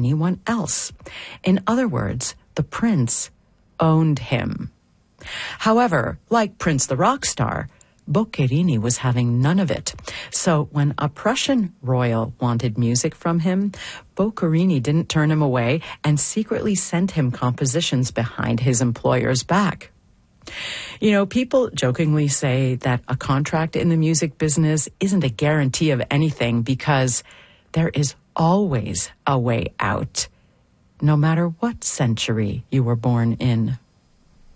anyone else. In other words, the prince owned him. However, like Prince the rock star, Boccherini was having none of it. So when a Prussian royal wanted music from him, Boccherini didn't turn him away and secretly sent him compositions behind his employer's back. You know, people jokingly say that a contract in the music business isn't a guarantee of anything because there is always a way out, no matter what century you were born in.